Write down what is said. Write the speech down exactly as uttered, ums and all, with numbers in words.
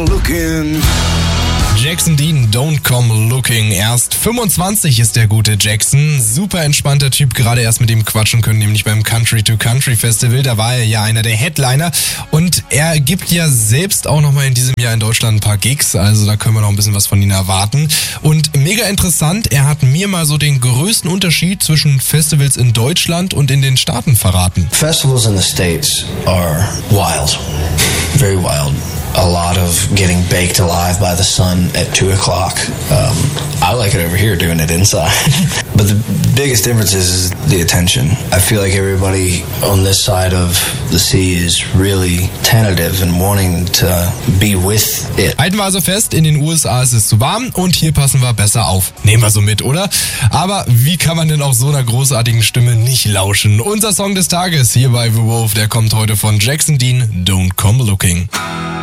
Looking. Jackson Dean, Don't Come Looking. Erst fünfundzwanzig ist der gute Jackson. Super entspannter Typ, gerade erst mit ihm quatschen können, nämlich beim Country to Country Festival. Da war er ja einer der Headliner und er gibt ja selbst auch nochmal in diesem Jahr in Deutschland ein paar Gigs, also da können wir noch ein bisschen was von ihm erwarten. Und mega interessant, er hat mir mal so den größten Unterschied zwischen Festivals in Deutschland und in den Staaten verraten. Festivals in the States are wild, very wild. A lot of getting baked alive by the sun at two o'clock. Um, I like it over here doing it inside. But the biggest difference is the attention. I feel like everybody on this side of the sea is really tentative and wanting to be with it. Halten wir also fest, in den U S A ist es zu warm und hier passen wir besser auf. Nehmen wir so mit, oder? Aber wie kann man denn auch so einer großartigen Stimme nicht lauschen? Unser Song des Tages hier bei The Wolf, der kommt heute von Jackson Dean, Don't Come Looking.